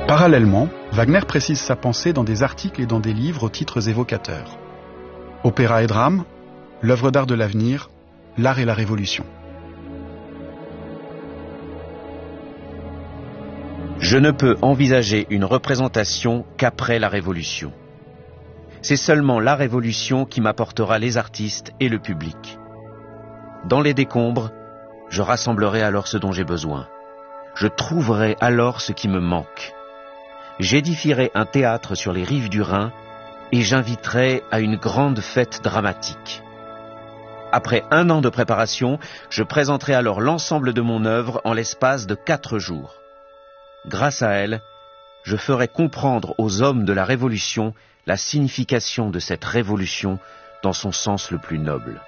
Parallèlement, Wagner précise sa pensée dans des articles et dans des livres aux titres évocateurs. Opéra et drame, l'œuvre d'art de l'avenir, l'art et la révolution. Je ne peux envisager une représentation qu'après la Révolution. C'est seulement la Révolution qui m'apportera les artistes et le public. Dans les décombres, je rassemblerai alors ce dont j'ai besoin. Je trouverai alors ce qui me manque. J'édifierai un théâtre sur les rives du Rhin et j'inviterai à une grande fête dramatique. Après 1 an de préparation, je présenterai alors l'ensemble de mon œuvre en l'espace de 4 jours. Grâce à elle, je ferai comprendre aux hommes de la Révolution la signification de cette révolution dans son sens le plus noble.